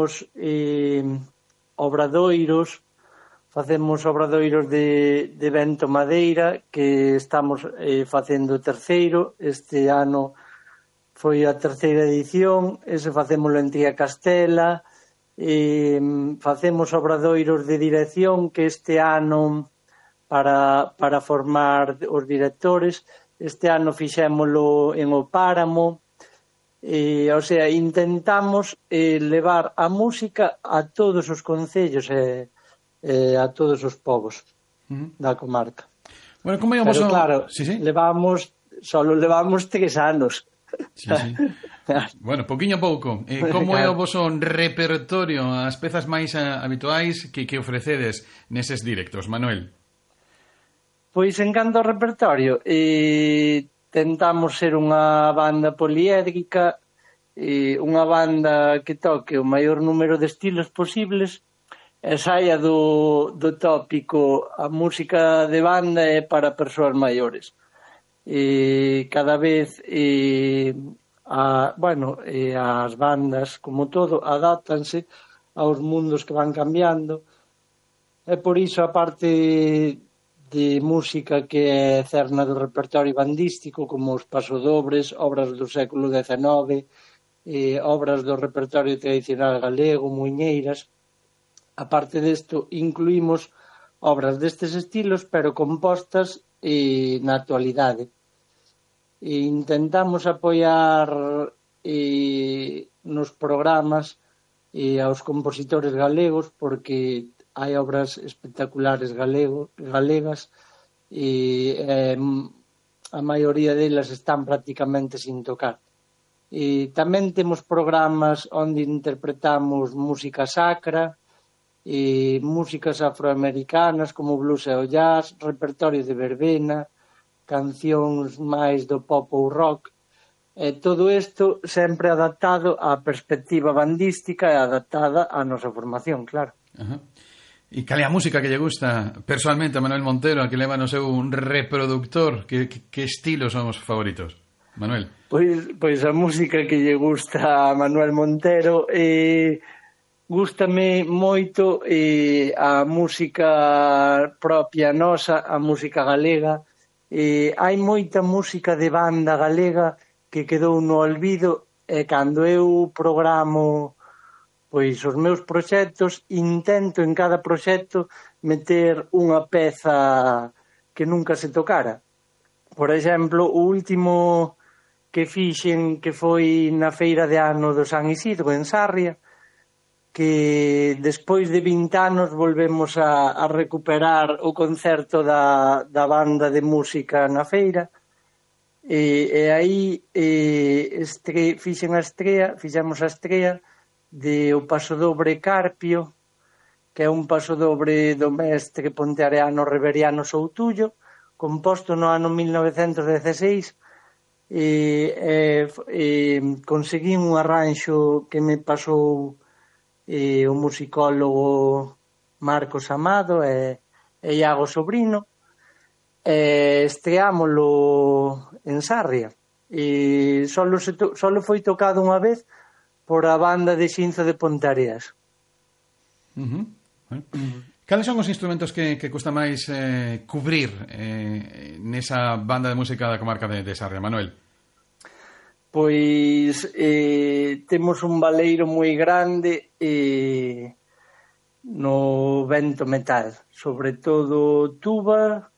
facemos obradoiros de vento madeira, que estamos facendo o terceiro. Este ano foi a terceira edición, ese facémoslo en Tía Castela. Facemos obradoiros de dirección, que este ano para formar os directores, este ano fixémolo en O Páramo. O sea, intentamos levar a música a todos os concellos e a todos os povos da comarca. Bueno, como pero claro, sí. solo levamos 3 anos. Sí. Bueno, pouquiño a pouco. Como é o voso repertorio, as pezas máis habituais que ofrecedes neses directos, Manuel? Pois en canto ao repertorio, tentamos ser unha banda poliédrica, unha banda que toque o maior número de estilos posibles, e saia do tópico a música de banda é para persoas maiores. Cada vez as bandas, como todo, adáptanse aos mundos que van cambiando, e por iso a parte de música que é cerna do repertorio bandístico, como os pasodobles, obras do século XIX, obras do repertorio tradicional galego, muiñeiras. A parte desto, incluímos obras destes estilos, pero compostas na actualidade. Intentamos apoiar nos programas aos compositores galegos, porque hai obras espectaculares galegas e a maioría delas están prácticamente sin tocar. Tamén temos programas onde interpretamos música sacra, músicas afroamericanas como blues e o jazz, repertorio de verbena, cancións máis do pop ou rock, todo isto sempre adaptado á perspectiva bandística e adaptada á nosa formación, claro. E cal é a música que lle gusta personalmente a Manuel Montero, a que leva no seu reproductor? Que estilos son os favoritos, Manuel? Pois a música que lle gusta a Manuel Montero gústame moito a música propia nosa, a música galega. Hai moita música de banda galega que quedou no olvido, e cando eu programo pois os meus proxectos, intento en cada proxecto meter unha peza que nunca se tocara. Por exemplo, o último que fixen, que foi na feira de ano do San Isidro en Sarria, que despois de 20 anos volvemos a recuperar o concerto da banda de música na feira, e aí fixemos a estrea de o pasodobre Carpio, que é un pasodobre do mestre ponteareano Reveriano Soutullo, composto no ano 1916, conseguín un arranxo que me pasou o musicólogo Marcos Amado e Iago Sobrino, estreámolo en Sarria, e solo foi tocado unha vez por a banda de Xinzo de Ponteareas. Cales son os instrumentos que custa máis cubrir nesa banda de música da comarca de Sarria, Manuel? Pois temos un baleiro moi grande no vento metal, sobre todo tuba,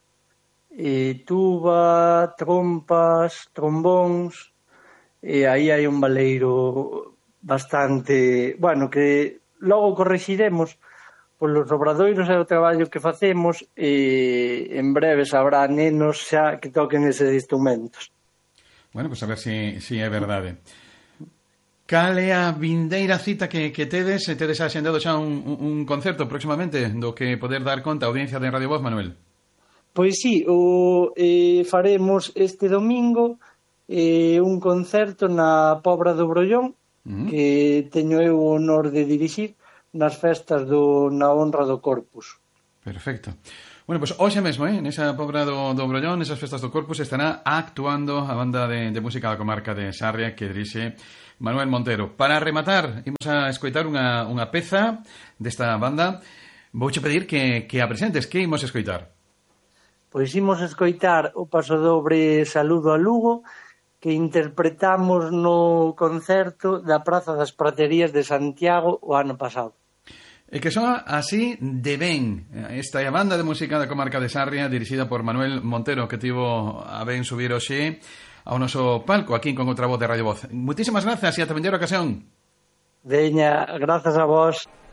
trompas, trombóns, e aí hai un baleiro bastante, que logo corrixiremos polos obradoiros e o traballo que facemos, e en breve sabrá nenos xa que toquen eses instrumentos. Bueno, pois a ver si é verdade. Cal é a vindeira cita que tedes? Tedes axendado xa un concerto próximamente do que poder dar conta a audiencia de Radio Voz, Manuel? Pois sí, faremos este domingo un concerto na Pobra do Brollón, que teño eu o honor de dirixir nas festas na honra do Corpus. Perfecto. Bueno, pues hoxe mesmo, nesa Pobra do Brollón, nesas festas do Corpus, estará actuando a banda de música da comarca de Sarria que dirixe Manuel Montero. Para rematar, imos a escoitar unha peza desta banda. Vouche pedir que a presentes. Que imos escoitar? Pois imos escoitar o pasodobre Saludo a Lugo, que interpretamos no concerto da Praza das Praterías de Santiago o ano pasado. E que soa así de ben. Esta é a banda de música da comarca de Sarria, dirixida por Manuel Montero, que tivo a ben subir hoxe ao noso palco aquí con outra voz de Radio Voz. Muchísimas grazas e ata vindeira ocasión. Veña, grazas a vos.